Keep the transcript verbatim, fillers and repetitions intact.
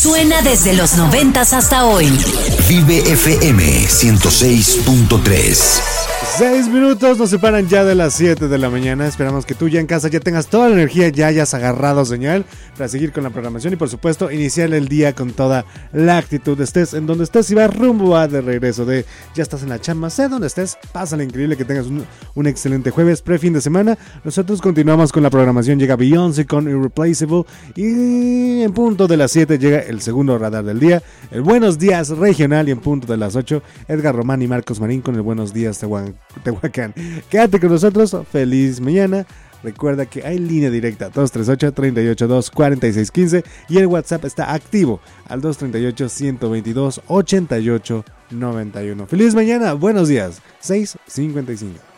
Suena desde los noventas hasta hoy. Vive F M ciento seis punto tres. Seis minutos nos separan ya de las siete de la mañana. Esperamos que tú ya en casa ya tengas toda la energía, ya hayas agarrado señal para seguir con la programación y por supuesto iniciar el día con toda la actitud. Estés en donde estés y vas rumbo a de regreso de ya estás en la chamba, sé donde estés, pásale increíble, que tengas un, un excelente jueves, pre-fin de semana. Nosotros continuamos con la programación, llega Beyoncé con Irreplaceable y en punto de las siete llega el segundo radar del día, el Buenos Días Regional, y en punto de las ocho Edgar Román y Marcos Marín con el Buenos Días Tehuacán. Tehuacán. Quédate con nosotros, feliz mañana. Recuerda que hay línea directa dos tres ocho, tres ocho dos, cuatro seis uno cinco y el WhatsApp está activo al dos tres ocho, uno dos dos, ocho ocho nueve uno. Feliz mañana, buenos días, seis cincuenta y cinco.